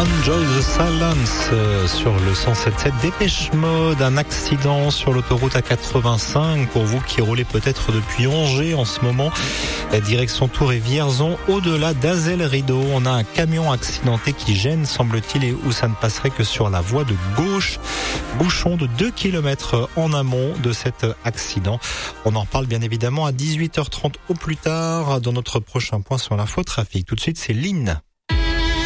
Enjoy the Silence sur le 107.7 Dépêche Mode. Un accident sur l'autoroute A85 pour vous qui roulez peut-être depuis Angers en ce moment. Direction Tours et Vierzon, au-delà d'Azel-Rideau. On a un camion accidenté qui gêne, semble-t-il, et où ça ne passerait que sur la voie de gauche. Bouchon de 2 km en amont de cet accident. On en parle bien évidemment à 18h30 au plus tard dans notre prochain point sur l'info trafic. Tout de suite, c'est Lynn.